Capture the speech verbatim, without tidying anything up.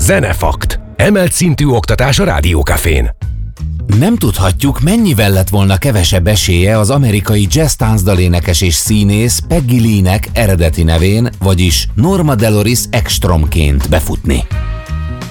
Zenefakt. Emelt szintű oktatás a Rádiókafén. Nem tudhatjuk, mennyivel lett volna kevesebb esélye az amerikai jazz táncdalénekes és színész Peggy Lee-nek eredeti nevén, vagyis Norma Deloris Ekstromként befutni.